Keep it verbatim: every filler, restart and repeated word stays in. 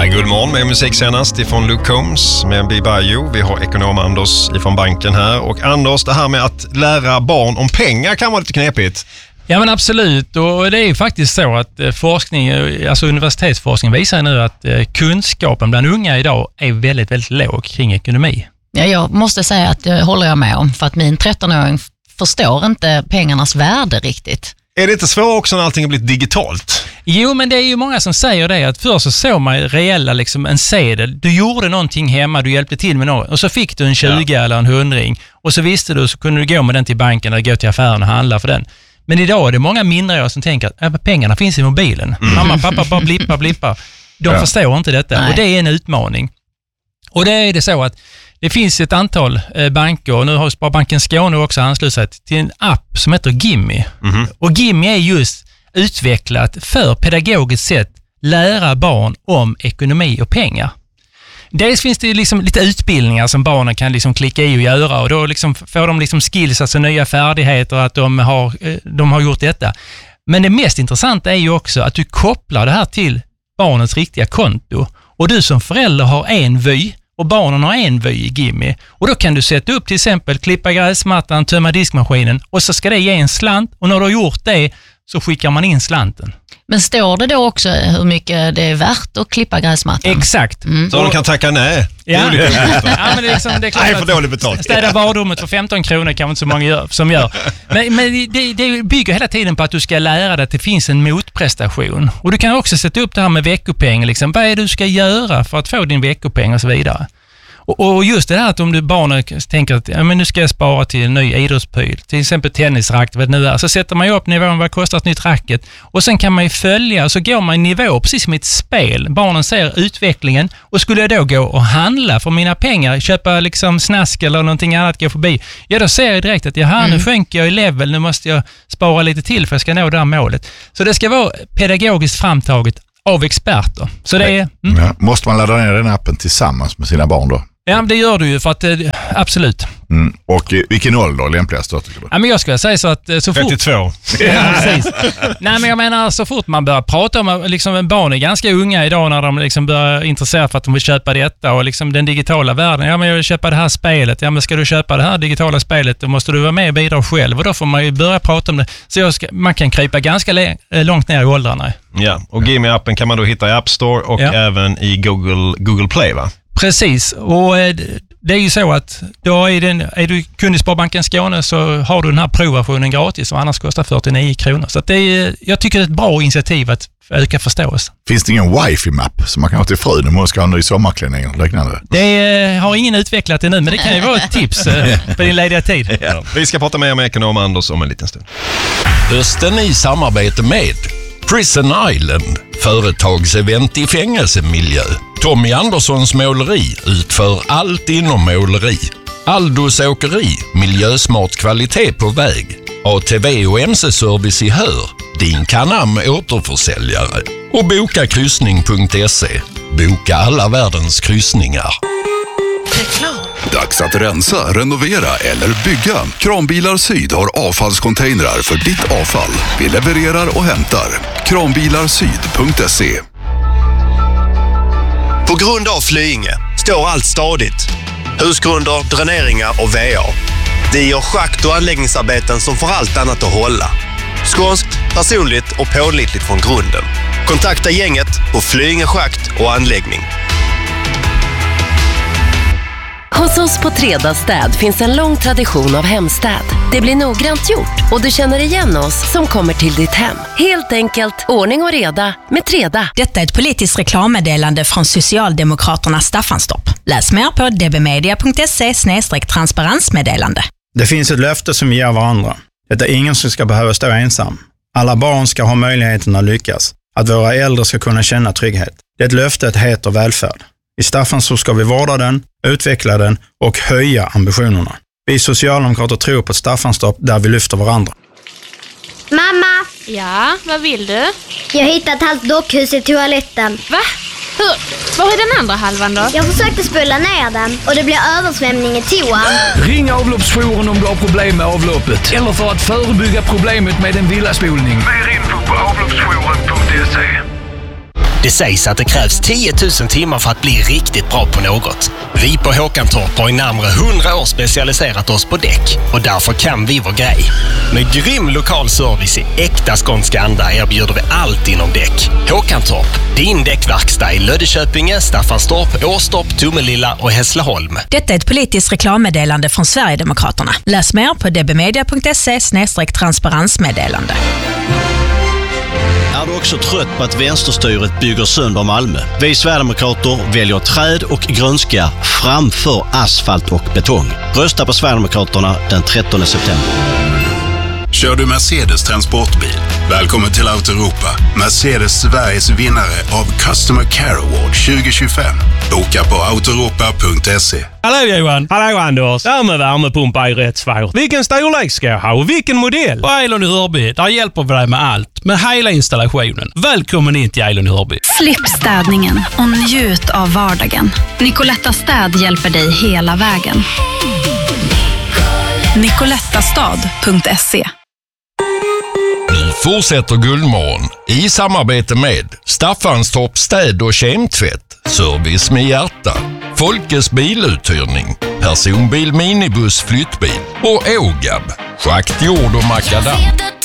Ja, god morgon med musik senast ifrån Luke Combs med Be By You. Vi har ekonom Anders ifrån banken här. Och Anders, det här med att lära barn om pengar kan vara lite knepigt. Ja, men absolut, och det är ju faktiskt så att forskning, alltså universitetsforskning visar nu att kunskapen bland unga idag är väldigt, väldigt låg kring ekonomi. Ja, jag måste säga att det håller jag med om, för att min trettonåring förstår inte pengarnas värde riktigt. Är det inte svårt också när allting har blivit digitalt? Jo, men det är ju många som säger det, att först så såg man reella liksom en sedel. Du gjorde någonting hemma, du hjälpte till med något och så fick du en tjugo ja. eller en hundring och så visste du, så kunde du gå med den till banken eller gå till affären och handla för den. Men idag är det många mindre som tänker att äh, pengarna finns i mobilen. Mm. Mamma, pappa bara blippa, blippa. De ja. förstår inte detta. Nej. Och det är en utmaning. Och det är det så att det finns ett antal eh, banker, och nu har Sparbanken Skåne också anslutit sig till en app som heter Gimmi. Mm. Och Gimmi är just utvecklat för pedagogiskt sätt lära barn om ekonomi och pengar. Dels finns det liksom lite utbildningar som barnen kan liksom klicka i och göra, och då liksom får de liksom skills, alltså nya färdigheter, att de har, de har gjort detta. Men det mest intressanta är ju också att du kopplar det här till barnens riktiga konto, och du som förälder har en vy och barnen har en vy i Gimmi, och då kan du sätta upp till exempel klippa gräsmattan, tömma diskmaskinen, och så ska det ge en slant, och när du har gjort det så skickar man in slanten. Men står det då också hur mycket det är värt att klippa gräsmattan? Exakt. Mm. Så de kan tacka nej. Ja, ja men det är, liksom, det är klart nej, för dåligt betalt. Städa badrummet för femton kronor kan inte så många gör, som gör. Men, men det, det bygger hela tiden på att du ska lära dig att det finns en motprestation. Och du kan också sätta upp det här med veckopeng. Liksom. Vad är det du ska göra för att få din veckopeng och så vidare. Och, och just det här att om du barnen tänker att ja, men nu ska jag spara till en ny idrottspyl, till exempel tennisracket, vad det nu är, så sätter man ju upp nivån, vad kostar ett nytt racket, och sen kan man ju följa, och så går man i nivå precis som ett spel. Barnen ser utvecklingen, och skulle jag då gå och handla för mina pengar, köpa liksom snask eller någonting annat, gå förbi, ja då ser jag direkt att jaha, nu sjönker jag i level, nu måste jag spara lite till för att jag ska nå det här målet. Så det ska vara pedagogiskt framtaget av experter. Så det är, mm. ja, måste man ladda ner den appen tillsammans med sina barn då? Ja, det gör du ju för att, absolut. Mm. Och vilken ålder lämpligast då, tycker du? Ja, men jag skulle säga så att så fort... trettiotvå. Ja, precis. Nej, men jag menar så fort man börjar prata om, liksom barn är ganska unga idag när de liksom börjar intressera för att de vill köpa detta, och liksom den digitala världen, ja men jag vill köpa det här spelet, ja men ska du köpa det här digitala spelet, då måste du vara med och bidra själv, och då får man ju börja prata om det. Så jag ska, man kan krypa ganska le- långt ner i åldrarna. Ja, och Gimmi-appen kan man då hitta i App Store och ja. även i Google, Google Play, va? Precis, och det är ju så att då är, den, är du kund i Sparbanken Skåne så har du den här provversionen gratis, och annars kostar fyrtionio kronor. Så att det är, jag tycker det är ett bra initiativ att öka förståelse. Finns det ingen wifi-mapp som man kan ha till frun om man ska ha en ny sommarklänning och liknande? Det har ingen utvecklat det nu, men det kan ju vara ett tips på din lediga tid. Ja. Vi ska prata mer med ekonom Anders om en liten stund. Hösten i samarbete med Prison Island, företagsevent i fängelsemiljö. Tommy Anderssons måleri utför allt inom måleri. Aldos åkeri, miljösmart kvalitet på väg. A T V och M C-service i Hör, din Canam återförsäljare. Och boka kryssning punkt se. Boka alla världens kryssningar. Dags att rensa, renovera eller bygga. Kranbilar Syd har avfallscontainrar för ditt avfall. Vi levererar och hämtar. kranbilarsyd punkt se. På grund av Flyinge står allt stadigt. Husgrunder, dräneringar och V A. Vi gör schakt- och anläggningsarbeten som får allt annat att hålla. Skånskt, personligt och pålitligt från grunden. Kontakta gänget på Flyinge schakt och anläggning. Hos oss på Treda Städ finns en lång tradition av hemstäd. Det blir noggrant gjort och du känner igen oss som kommer till ditt hem. Helt enkelt ordning och reda med Treda. Detta är ett politiskt reklammeddelande från Socialdemokraterna Staffanstorp. Läs mer på d b media punkt se slash transparensmeddelande. Det finns ett löfte som vi ger varandra. Det är ingen som ska behöva stå ensam. Alla barn ska ha möjligheten att lyckas. Att våra äldre ska kunna känna trygghet. Det löftet heter välfärd. I Staffanstorp ska vi vårda den, utveckla den och höja ambitionerna. Vi socialdemokrater tror på Staffanstorp där vi lyfter varandra. Mamma! Ja, vad vill du? Jag har hittat ett halvt dockhus i toaletten. Va? Hur? Var är den andra halvan då? Jag försökte spola ner den och det blev översvämning i toan. Ring avloppsjouren om du har problem med avloppet. Eller för att förebygga problemet med en villaspolning. Mer info på avloppsjouren punkt se. Det sägs att det krävs tio tusen timmar för att bli riktigt bra på något. Vi på Håkantorp har i närmare hundra år specialiserat oss på däck och därför kan vi vår grej. Med grym lokal service i äkta skånska anda erbjuder vi allt inom däck. Håkantorp, din däckverkstad i Löddeköpinge, Staffanstorp, Åstorp, Tomelilla och Hässleholm. Detta är ett politiskt reklammeddelande från Sverigedemokraterna. Läs mer på dbmedia.se snedstreck transparensmeddelande. Är du också trött på att vänsterstyret bygger sönder Malmö? Vi Sverigedemokrater väljer träd och grönska framför asfalt och betong. Rösta på Sverigedemokraterna den trettonde september. Kör du Mercedes transportbil? Välkommen till Autoeuropa. Mercedes Sveriges vinnare av Customer Care Award tjugo tjugofem. Boka på autoeuropa punkt se. Hallå Johan! Hallå Anders! Det här med värmepumpar är rätt svårt. Vilken storlek ska jag ha och vilken modell? På Eilon i Hörby, där hjälper vi dig med allt. Med hela installationen. Välkommen in till Eilon i Hörby. Slipp städningen och njut av vardagen. Nicoletta Städ hjälper dig hela vägen. nicolettastad punkt se. Nu fortsätter Guldmorgon i samarbete med Staffanstorp städ- och kemtvätt, service med hjärta, Folkets biluthyrning, personbil, minibuss, flyttbil och Ågab, schakt, jord och makadam.